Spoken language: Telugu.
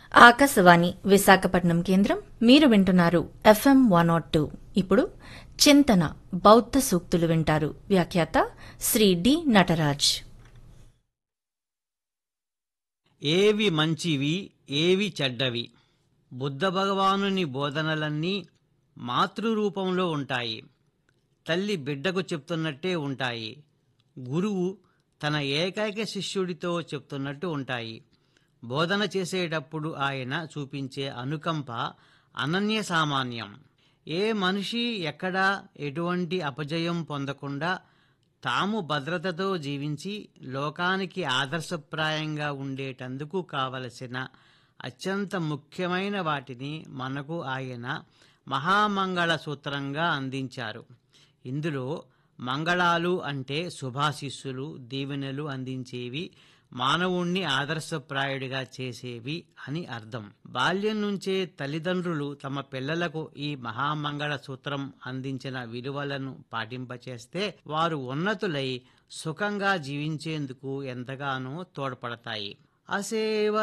ఆకాశవాణి విశాఖపట్నం కేంద్రం. మీరు వింటున్నారు FM 102. ఇప్పుడు చింతన బౌద్ధ సూక్తులు వింటారు. వ్యాఖ్యాత శ్రీ డి నటరాజ్. ఏవి మంచివి, ఏవి చెడ్డవి? బుద్ధ భగవానుని బోధనలన్నీ మాతృరూపంలో ఉంటాయి. తల్లి బిడ్డకు చెప్తున్నట్టే ఉంటాయి. గురువు తన ఏకైక శిష్యుడితో చెప్తున్నట్టు ఉంటాయి. బోధన చేసేటప్పుడు ఆయన చూపించే అనుకంప అనన్య సామాన్యం. ఏ మనిషి ఎక్కడా ఎటువంటి అపజయం పొందకుండా తాము భద్రతతో జీవించి లోకానికి ఆదర్శప్రాయంగా ఉండేటందుకు కావలసిన అత్యంత ముఖ్యమైన వాటిని మనకు ఆయన మహామంగళ సూత్రంగా అందించారు. ఇందులో మంగళాలు అంటే శుభాశిస్సులు, దీవెనలు అందించేవి, మానవుణ్ణి ఆదర్శప్రాయుడిగా చేసేవి అని అర్థం. బాల్యం నుంచే తల్లిదండ్రులు తమ పిల్లలకు ఈ మహామంగళ సూత్రం అందించిన విలువలను పాటింపచేస్తే వారు ఉన్నతులై సుఖంగా జీవించేందుకు ఎంతగానో తోడ్పడతాయి. అసేవ